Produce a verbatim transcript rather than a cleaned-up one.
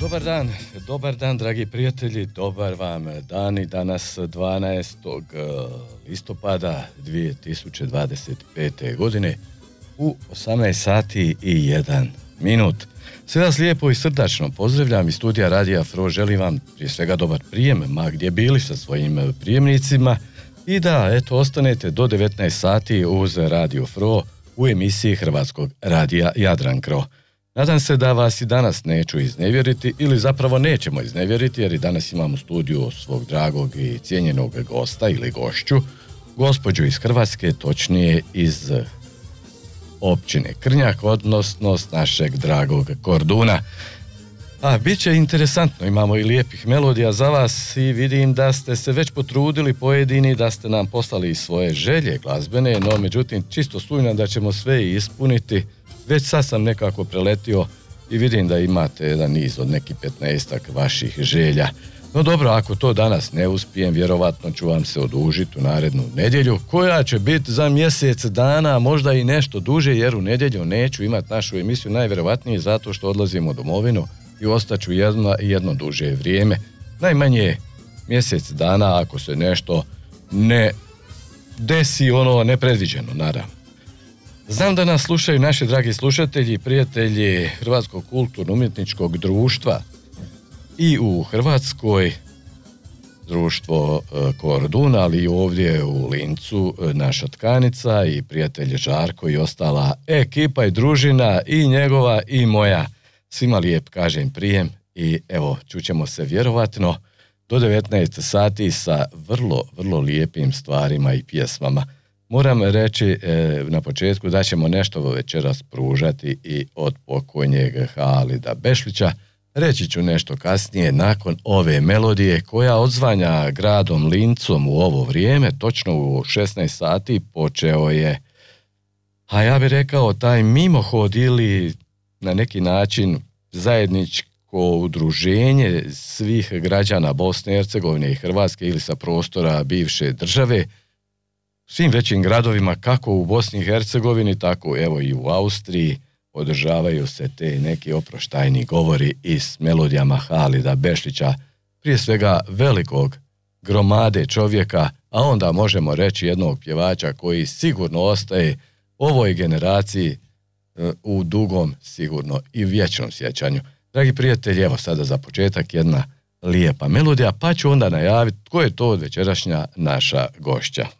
Dobar dan, dobar dan dragi prijatelji, dobar vam dan i danas dvanaestog listopada dvije tisuće dvadeset pete. godine u osamnaest sati i jedan minut. Sve vas lijepo i srdačno pozdravljam iz studija Radija Fro, želim vam prije svega dobar prijem, ma gdje bili sa svojim prijemnicima i da eto ostanete do devetnaest sati uz Radio Fro u emisiji Hrvatskog radija Jadrankro. Nadam se da vas i danas neću iznevjeriti ili zapravo nećemo iznevjeriti jer i danas imamo u studiju svog dragog i cijenjenog gosta ili gošću, gospođu iz Hrvatske, točnije iz općine Krnjak, odnosno s našeg dragog Korduna. A bit će interesantno, imamo i lijepih melodija za vas i vidim da ste se već potrudili pojedini, da ste nam poslali svoje želje glazbene, no međutim čisto sumnjam da ćemo sve ispuniti. Već sad sam nekako preletio i vidim da imate jedan niz od nekih petnaestak vaših želja. No dobro, ako to danas ne uspijem, vjerovatno ću vam se odužiti u narednu nedjelju, koja će biti za mjesec dana, možda i nešto duže, jer u nedjelju neću imati našu emisiju najvjerovatnije zato što odlazim u domovinu i ostaću jedno, jedno duže vrijeme. Najmanje mjesec dana ako se nešto ne desi, ono nepredviđeno, naravno. Znam da nas slušaju naši dragi slušatelji i prijatelji Hrvatskog kulturno-umjetničkog društva i u Hrvatskoj, društvo Kordun, ali i ovdje u Lincu naša tkanica i prijatelj Žarko i ostala ekipa i družina i njegova i moja. Svima lijep kažem prijem i evo čućemo se vjerovatno do devetnaest sati sa vrlo, vrlo lijepim stvarima i pjesmama. Moram reći e, na početku da ćemo nešto večeras pružati i od pokojnjeg Halida Bešlića. Reći ću nešto kasnije nakon ove melodije koja odzvanja gradom Lincom u ovo vrijeme, točno u šesnaest sati počeo je, a ja bih rekao taj mimohod ili na neki način zajedničko udruženje svih građana Bosne i Hercegovine i Hrvatske ili sa prostora bivše države, svim većim gradovima, kako u Bosni i Hercegovini, tako evo i u Austriji, održavaju se te neki oproštajni govori i s melodijama Halida Bešlića, prije svega velikog gromade čovjeka, a onda možemo reći jednog pjevača koji sigurno ostaje ovoj generaciji u dugom, sigurno i vječnom sjećanju. Dragi prijatelji, evo sada za početak jedna lijepa melodija, pa ću onda najaviti tko je to od večerašnja naša gošća.